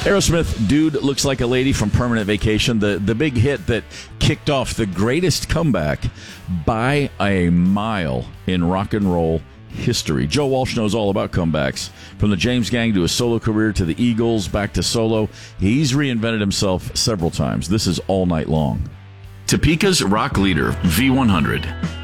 Aerosmith, Dude Looks Like a Lady from Permanent Vacation, the big hit that kicked off the greatest comeback by a mile in rock and roll history. Joe Walsh knows all about comebacks. From the James Gang to his solo career to the Eagles, back to solo, he's reinvented himself several times. This is All Night Long. Topeka's rock leader, V100.